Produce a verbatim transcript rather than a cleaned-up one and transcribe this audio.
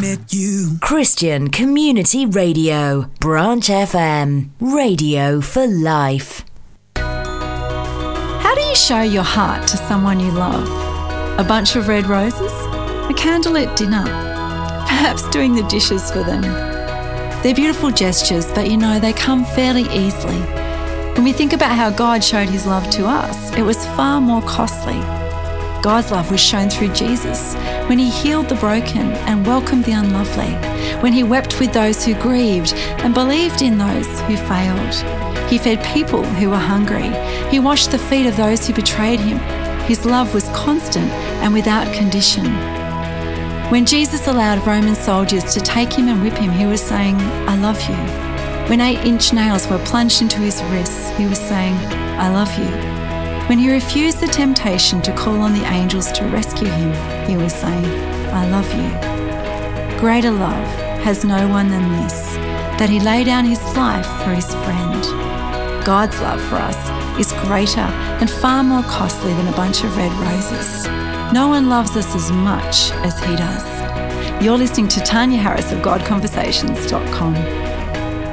met you. Christian Community Radio, Branch F M, radio for life. How do you show your heart to someone you love? A bunch of red roses? A candlelit dinner? Perhaps doing the dishes for them? They're beautiful gestures, but you know, they come fairly easily. When we think about how God showed his love to us, it was far more costly. God's love was shown through Jesus, when he healed the broken and welcomed the unlovely, when he wept with those who grieved and believed in those who failed. He fed people who were hungry. He washed the feet of those who betrayed him. His love was constant and without condition. When Jesus allowed Roman soldiers to take him and whip him, he was saying, I love you. When eight-inch nails were plunged into his wrists, he was saying, I love you. When he refused the temptation to call on the angels to rescue him, he was saying, I love you. Greater love has no one than this, that he lay down his life for his friend. God's love for us is greater and far more costly than a bunch of red roses. No one loves us as much as he does. You're listening to Tanya Harris of God Conversations dot com.